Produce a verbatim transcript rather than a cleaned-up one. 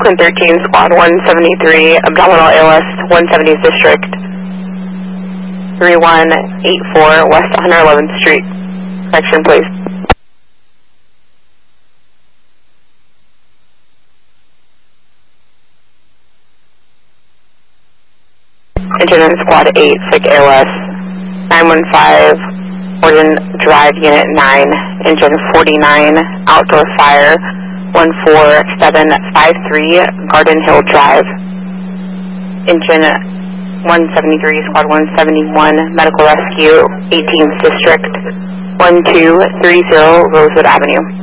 Brooklyn thirteen, Squad one seventy-three, Abdominal A L S, one seventieth District, three one eight four, West one eleventh Street. Correction, please. Engine Squad eight, Sick A L S, nine one five, Warden Drive Unit nine, Engine forty-nine, Outdoor Fire, one four seven five three, Garden Hill Drive. Engine one seventy-three, Squad one seventy-one, Medical Rescue, eighteenth District, one two three zero, Rosewood Avenue.